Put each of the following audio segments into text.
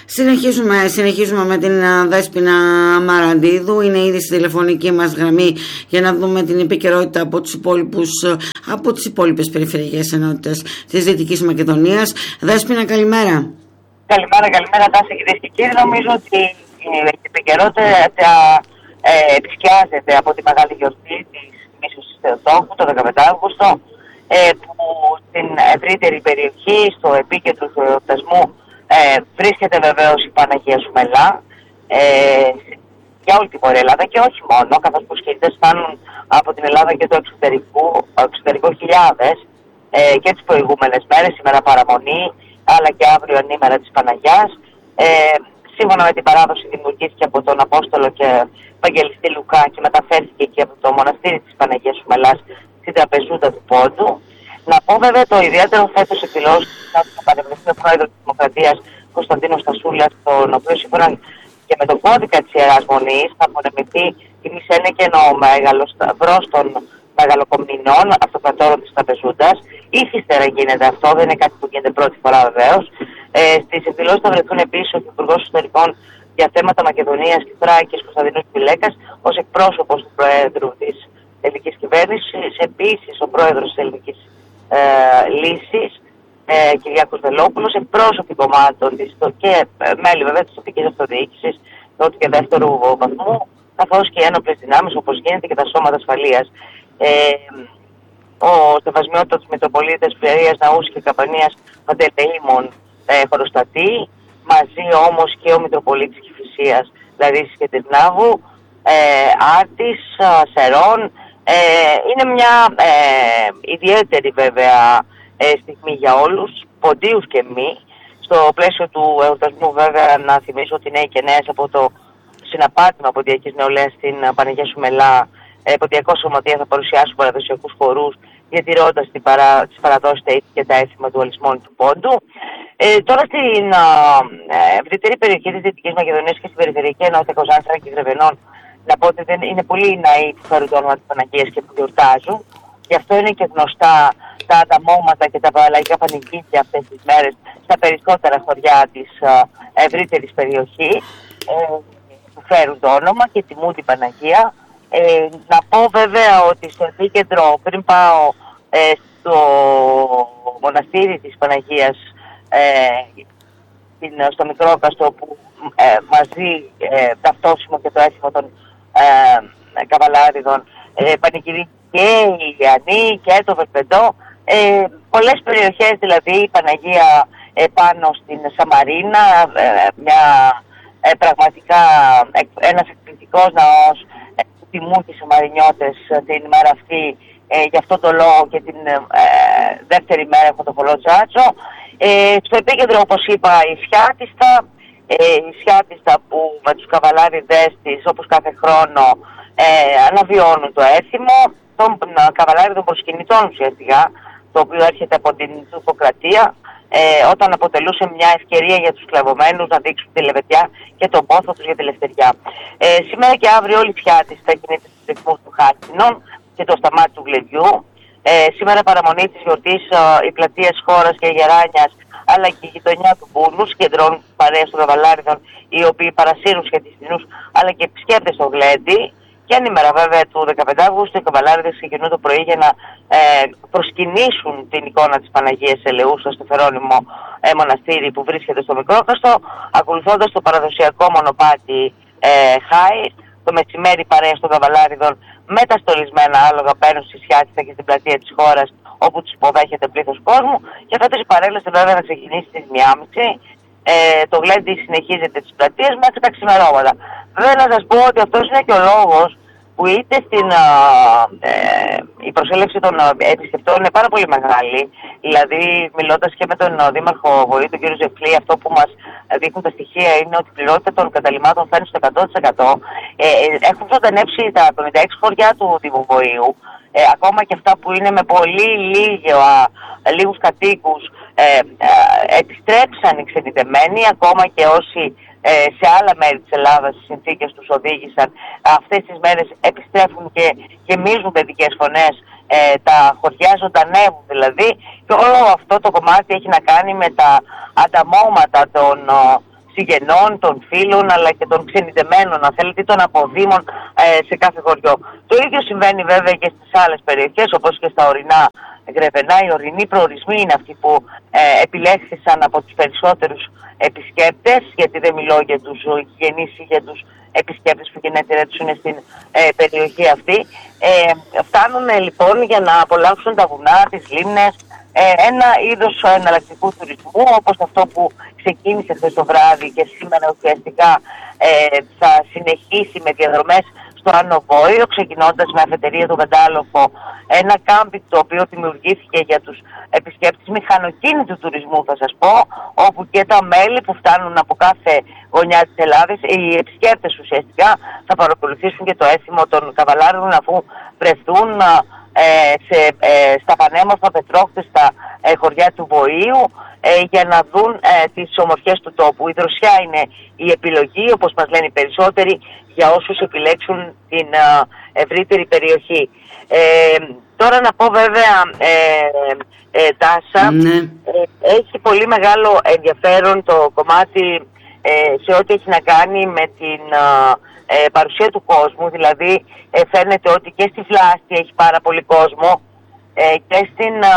Συνεχίζουμε με την Δέσποινα Μαραντίδου. Είναι ήδη στη τηλεφωνική μας γραμμή για να δούμε την επικαιρότητα από τις υπόλοιπες περιφερειακές ενότητες της Δυτικής Μακεδονίας. Δέσποινα, καλημέρα. Καλημέρα Τάση, κυρίες και κύριοι. Νομίζω ότι η επικαιρότητα επισκιάζεται από τη μεγάλη γιορτή της Μίσους της Θεοτόκου, το 15 Αύγουστο, που στην ευρύτερη περιοχή, στο επίκεντρο του εορτασμού, βρίσκεται βεβαίως η Παναγία Σουμελά για όλη την Βόρεια Ελλάδα και όχι μόνο, καθώς που σκηνές φτάνουν από την Ελλάδα και το εξωτερικό χιλιάδες και τις προηγούμενες μέρες, σήμερα παραμονή, αλλά και αύριο ανήμερα της Παναγιάς. Σύμφωνα με την παράδοση, δημιουργήθηκε από τον Απόστολο και Ευαγγελιστή Λουκά και μεταφέρθηκε και από το μοναστήρι της Παναγίας Σουμελάς στην τραπεζούτα του Πόντου. Να πω βέβαια το ιδιαίτερο φέτος εκδηλώσει του Πανευρωπαίου Πρόεδρου της Δημοκρατίας Κωνσταντίνου Στασούλας, τον οποίο σύμφωνα και με τον κώδικα της Ιεράς Μονής θα απονεμηθεί η Μισένεκεν ο Μέγαλος Σταυρός των Μεγαλοκομνηνών, αυτοκρατόρων της Τραπεζούντας. Ήθιστερα γίνεται αυτό, δεν είναι κάτι που γίνεται πρώτη φορά βεβαίως. Στις εκδηλώσεις θα βρεθούν επίσης ο Υπουργός Ιστορικών για θέματα Μακεδονίας και Θράκης Κωνσταντίνος Πιλέκας ως εκπρόσωπος του Προέδρου της ελληνικής κυβέρνησης, επίσης ο Πρόεδρος της Ελληνικής Λύσης, Κυριάκος Βελόπουλος, εκπρόσωποι κομμάτων και μέλη βέβαια της τοπικής αυτοδιοίκησης πρώτου και δεύτερου βαθμού, καθώς και οι ένοπλες δυνάμεις όπως γίνεται και τα σώματα ασφαλείας. Ο Στεφασμιώτατος Μητροπολίτης Φλερίας Ναούς και Καπανίας Παντελεήμων χωροστατή, μαζί όμως και ο Μητροπολίτης Κηφισίας Λαρίσης και Τυρνάβου, Άρτης, Σερών. Είναι μια ιδιαίτερη βέβαια στιγμή για όλους, ποντίους και μη. Στο πλαίσιο του εορτασμού βέβαια να θυμίσω ότι νέοι και νέες από το συναπάτημα Ποντιακής Νεολαίας στην Παναγία Σουμελά, Ποντιακό Σωματεία θα παρουσιάσουν παραδοσιακούς χορούς, διατηρώντας τις παραδόσεις και τα έθιμα του αλυσμόνου του Πόντου. Τώρα στην ευρύτερη περιοχή της Δυτικής Μακεδονίας και στην περιφερειακή ενότητα Κοζάνθρα και Γρεβενών, να πω ότι είναι πολλοί οι ναοί που φέρουν το όνομα της Παναγίας και που γιορτάζουν. Γι' αυτό είναι και γνωστά τα ανταμώματα και τα λαϊκά πανηγύρια αυτές τις μέρες στα περισσότερα χωριά της ευρύτερης περιοχής που φέρουν το όνομα και τιμούν την Παναγία. Να πω βέβαια ότι στο επίκεντρο, πριν πάω στο μοναστήρι της Παναγίας στο Μικρόκαστο, που μαζί ταυτόσιμο και το έθιμο των Καβαλάριδων πανηγυρίζει και η Ιαννή και το Βερπεντό. Πολλές περιοχές δηλαδή, η Παναγία πάνω στην Σαμαρίνα, πραγματικά ένας εκπληκτικός ναός που τιμούν τις Σαμαρινιώτες την ημέρα αυτή. Γι' αυτό το λόγο και την δεύτερη μέρα έχω το πολλό τσάτσο. Στο επίκεντρο, όπως είπα, η Σιάτιστα που με τους καβαλάριδες της, όπως κάθε χρόνο, αναβιώνουν το έθιμο των καβαλάριδων προσκυνητών ουσιαστικά, το οποίο έρχεται από την Τουρκοκρατία, όταν αποτελούσε μια ευκαιρία για τους σκλαβωμένους να δείξουν τη λεβετιά και τον πόθο τους για τη λευτεριά. Σήμερα και αύριο όλη η Σιάτιστα κινείται στους ρυθμούς του Χάτινων και το σταμάτη του Γλεδιού. Σήμερα παραμονή της γιορτής οι πλατείες Χώρας και Γεράνιας, αλλά και η γειτονιά του Μπούνου συγκεντρώνουν παρέες των Καβαλάριδων, οι οποίοι παρασύρουν σχετιστινούς αλλά και επισκέπτες στο Γλέντι. Και ανήμερα βέβαια του 15 Αυγούστου οι Καβαλάριδες ξεκινούν το πρωί για να προσκυνήσουν την εικόνα της Παναγίας Ελεούσα στο Φερόνιμο μοναστήρι που βρίσκεται στο Μικρόκαστο, ακολουθώντας το παραδοσιακό μονοπάτι Χάι. Το μεσημέρι παρέες των Καβαλάριδων με τα στολισμένα άλογα παίρνουν στη Σιάτιστα και στην πλατεία της χώρας, όπου τους υποδέχεται πλήθος κόσμου. Και φέτος η παρέλαση βέβαια να ξεκινήσει στις 1.30. Το Γλέντι συνεχίζεται τις πλατείες μέχρι τα ξημερώματα. Βέβαια να σας πω ότι αυτός είναι και ο λόγος που είτε η προσέλευση των επισκεπτών είναι πάρα πολύ μεγάλη. Δηλαδή, μιλώντας και με τον Δήμαρχο Βορείου, τον κύριο Ζεφλή, αυτό που μας δείχνουν τα στοιχεία είναι ότι η πληρότητα των καταλυμάτων φτάνει στο 100%. Έχουν ζωντανέψει τα 56 χωριά του Δήμου Βορείου, ακόμα και αυτά που είναι με πολύ λίγους κατοίκους, επιστρέψαν οι ξενιτεμένοι, ακόμα και όσοι σε άλλα μέρη της Ελλάδας οι συνθήκες τους οδήγησαν. Αυτές τις μέρες επιστρέφουν και γεμίζουν παιδικές φωνές, τα χωριά ζωντανεύουν δηλαδή, και όλο αυτό το κομμάτι έχει να κάνει με τα ανταμώματα των συγγενών, των φίλων, αλλά και των ξενιτεμένων, αν θέλετε, των αποδήμων σε κάθε χωριό. Το ίδιο συμβαίνει βέβαια και στις άλλες περιοχές, όπως και στα ορεινά Γρεβενά. Οι ορεινοί προορισμοί είναι αυτοί που επιλέχθησαν από τους περισσότερους επισκέπτες, γιατί δεν μιλώ για τους γηγενείς ή για τους επισκέπτες που γενεταιρέτουσαν στην περιοχή αυτή. Φτάνουν λοιπόν για να απολαύσουν τα βουνά, τις λίμνες, ένα είδος εναλλακτικού τουρισμού, όπως αυτό που ξεκίνησε χθες το βράδυ και σήμερα ουσιαστικά θα συνεχίσει με διαδρομές στο Άνω Βόηο, ξεκινώντας με αφετηρία του Βεντάλοφο, ένα κάμπινγκ το οποίο δημιουργήθηκε για τους επισκέπτες μηχανοκίνητου τουρισμού, θα σας πω, όπου και τα μέλη που φτάνουν από κάθε γωνιά της Ελλάδας, οι επισκέπτες ουσιαστικά θα παρακολουθήσουν και το έθιμο των καβαλάρων αφού βρεθούν στα πανέμορφα πετρόχτιστα χωριά του Βοήου για να δουν τις ομορφιές του τόπου. Η δροσιά είναι η επιλογή, όπως μας λένε οι περισσότεροι, για όσους επιλέξουν την ευρύτερη περιοχή. Τώρα να πω βέβαια, Τάσα, έχει πολύ μεγάλο ενδιαφέρον το κομμάτι σε ό,τι έχει να κάνει με την παρουσία του κόσμου. Δηλαδή φαίνεται ότι και στη Φλάστη έχει πάρα πολύ κόσμο και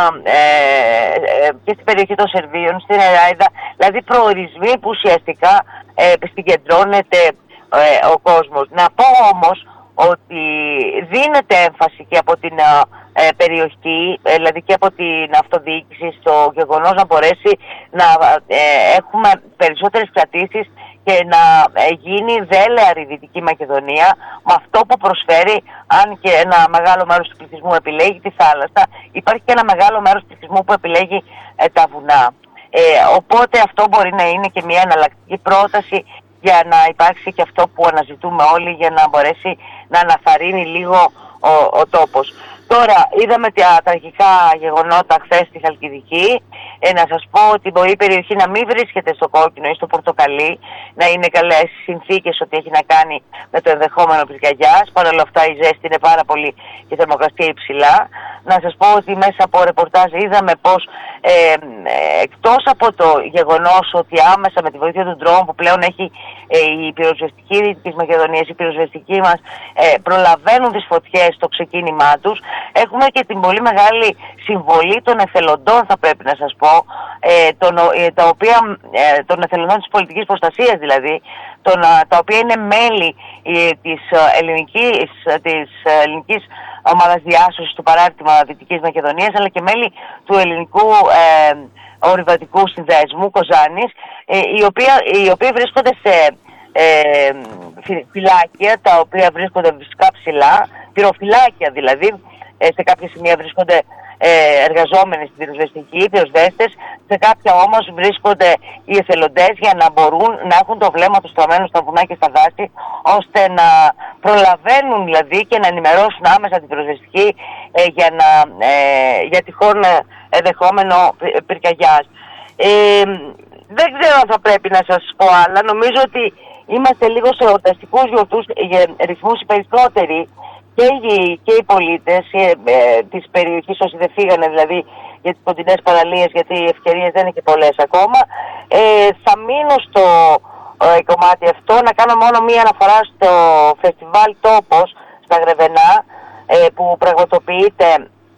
στην περιοχή των Σερβίων, στην Εράιδα, δηλαδή προορισμοί που ουσιαστικά συγκεντρώνεται ο κόσμος. Να πω όμως ότι δίνεται έμφαση και από την περιοχή, δηλαδή και από την αυτοδιοίκηση, στο γεγονός να μπορέσει να έχουμε περισσότερες κρατήσεις και να γίνει δέλεαρη η Δυτική Μακεδονία με αυτό που προσφέρει. Αν και ένα μεγάλο μέρος του πληθυσμού επιλέγει τη θάλασσα, υπάρχει και ένα μεγάλο μέρος του πληθυσμού που επιλέγει τα βουνά. Οπότε αυτό μπορεί να είναι και μια εναλλακτική πρόταση για να υπάρξει και αυτό που αναζητούμε όλοι, για να μπορέσει να αναθαρρύνει λίγο ο τόπος. Τώρα είδαμε τα τραγικά γεγονότα χθες στη Χαλκιδική. Να σας πω ότι μπορεί η περιοχή να μην βρίσκεται στο κόκκινο ή στο πορτοκαλί, να είναι καλές συνθήκες ότι έχει να κάνει με το ενδεχόμενο πυρκαγιάς. Παρ' όλα αυτά η ζέστη είναι πάρα πολύ και η θερμοκρασία υψηλά. Να σας πω ότι μέσα από ρεπορτάζ είδαμε πως εκτός από το γεγονός ότι άμεσα με τη βοήθεια του ντρόουν που πλέον έχει η πυροσβεστική της Μακεδονίας, η πυροσβεστική μας, προλαβαίνουν τις φωτιές στο ξεκίνημά τους, έχουμε και την πολύ μεγάλη συμβολή των εθελοντών, θα πρέπει να σας πω, των εθελοντών της πολιτικής προστασίας δηλαδή, τα οποία είναι μέλη της ελληνικής ομάδας διάσωσης του παράρτημα Δυτικής Μακεδονίας, αλλά και μέλη του ελληνικού ορειβατικού συνδέσμου Κοζάνης, οι οποίοι βρίσκονται σε φυλάκια, τα οποία βρίσκονται φυσικά ψηλά, πυροφυλάκια δηλαδή, σε κάποια σημεία βρίσκονται εργαζόμενοι στην πυροσβεστική, πυροσβέστες, σε κάποια όμως βρίσκονται οι εθελοντές για να μπορούν να έχουν το βλέμμα τους στραμμένο στα βουνά και στα δάση, ώστε να προλαβαίνουν δηλαδή και να ενημερώσουν άμεσα την πυροσβεστική για τυχόν ενδεχόμενο πυρκαγιάς. Δεν ξέρω αν θα πρέπει να σας πω άλλα. Νομίζω ότι είμαστε λίγο σε εορταστικούς ρυθμούς οι περισσότεροι, και οι πολίτες της περιοχής, όσοι δεν φύγανε δηλαδή για τις κοντινές παραλίες, γιατί οι ευκαιρίες δεν είναι και πολλές ακόμα. Θα μείνω στο κομμάτι αυτό, να κάνω μόνο μία αναφορά στο φεστιβάλ Τόπος στα Γρεβενά, που πραγματοποιείται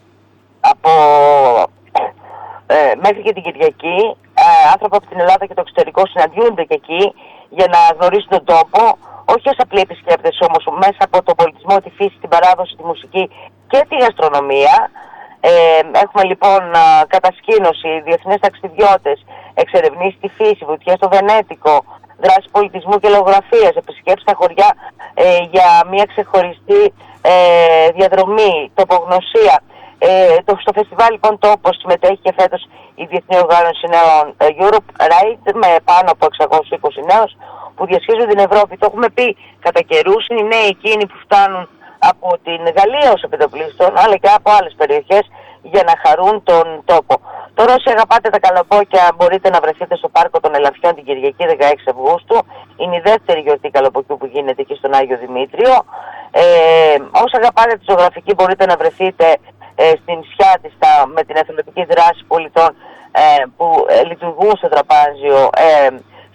μέχρι και την Κυριακή. Άνθρωποι από την Ελλάδα και το εξωτερικό συναντιούνται και εκεί για να γνωρίσουν τον τόπο, όχι ως απλοί επισκέπτες όμως, μέσα από τον πολιτισμό, τη φύση, την παράδοση, τη μουσική και τη γαστρονομία. Έχουμε λοιπόν κατασκήνωση, διεθνές ταξιδιώτες, εξερευνήσει τη φύση, βουτιά στο Βενέτικο, δράση πολιτισμού και λογογραφίας, επισκέψεις στα χωριά για μια ξεχωριστή διαδρομή, τοπογνωσία. Στο φεστιβάλ λοιπόν Τόπος συμμετέχει και φέτος η Διεθνή Οργάνωση Νέων Europe Ride με πάνω από 620 νέους που διασχίζουν την Ευρώπη. Το έχουμε πει κατά καιρούς, είναι οι νέοι εκείνοι που φτάνουν από την Γαλλία ως επιτοπλίστων, αλλά και από άλλες περιοχές για να χαρούν τον τόπο. Τώρα όσοι αγαπάτε τα καλαμπόκια μπορείτε να βρεθείτε στο Πάρκο των Ελαφιών την Κυριακή 16 Αυγούστου. Είναι η δεύτερη γιορτή καλαμποκιού που γίνεται εκεί στον Άγιο Δημήτριο. Όσοι αγαπάτε τη ζωγραφική μπορείτε να βρεθείτε στην Σιάτιστα με την εθελοντική δράση πολιτών που λειτουργούν στο τραπάζιο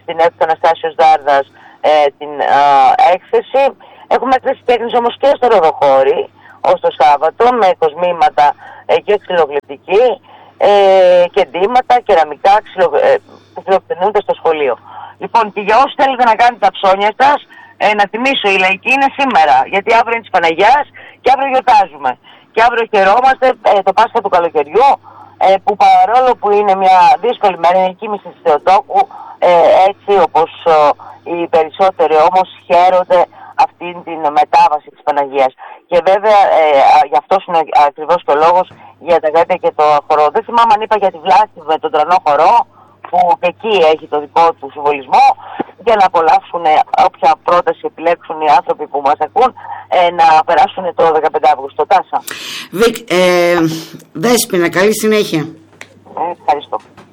στην αίθουσα Αναστάσιος Δάρδας την έκθεση. Έχουμε έκθεση τέχνης όμως και στο Ροδοχώρι ως το Σάββατο, με κοσμήματα και ξυλογλυπτική και ντύματα, κεραμικά που φιλοκτηνούνται στο σχολείο. Λοιπόν, και για όσοι θέλετε να κάνετε τα ψώνια σας, να θυμίσω, η λαϊκή είναι σήμερα, γιατί αύριο είναι της Παναγιάς και αύριο γιορτάζουμε. Και αύριο χαιρόμαστε το Πάσχα του καλοκαιριού, που παρόλο που είναι μια δύσκολη μέρα, είναι η κοίμηση της Θεοτόκου, έτσι όπως οι περισσότεροι όμως χαίρονται αυτήν την μετάβαση της Παναγίας. Και βέβαια γι' αυτό είναι ακριβώς και ο λόγος για τα γάτια και το χορό. Δεν θυμάμαι αν είπα για τη Βλάστη με τον τρανό χορό, που και εκεί έχει το δικό του συμβολισμό, για να απολαύσουν όποια πρόταση επιλέξουν οι άνθρωποι που μας ακούν, να περάσουν το 15 Αύγουστο. Τάσα. Δέσποινα, καλή συνέχεια. Ευχαριστώ.